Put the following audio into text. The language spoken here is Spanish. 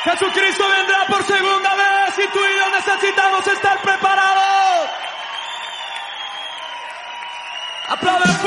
Jesucristo vendrá por segunda vez y tú y yo necesitamos estar preparados. Aplaudan.